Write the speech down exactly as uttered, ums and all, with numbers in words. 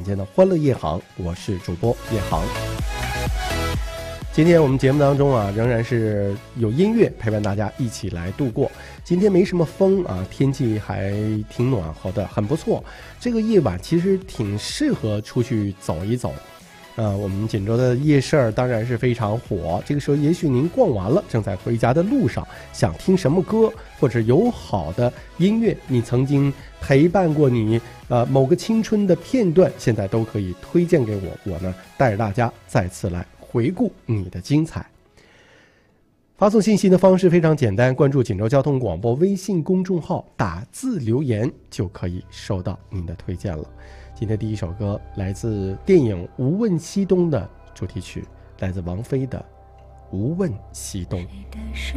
间的欢乐夜航，我是主播夜航。今天我们节目当中啊，仍然是有音乐陪伴大家一起来度过。今天没什么风啊，天气还挺暖和的，很不错。这个夜晚其实挺适合出去走一走。呃，我们锦州的夜市儿当然是非常火。这个时候，也许您逛完了，正在回家的路上，想听什么歌，或者有好的音乐，你曾经陪伴过你呃某个青春的片段，现在都可以推荐给我。我呢，带着大家再次来回顾你的精彩。发送信息的方式非常简单，关注锦州交通广播微信公众号，打字留言就可以收到您的推荐了。今天第一首歌来自电影《无问西东》的主题曲，来自王菲的《无问西东》。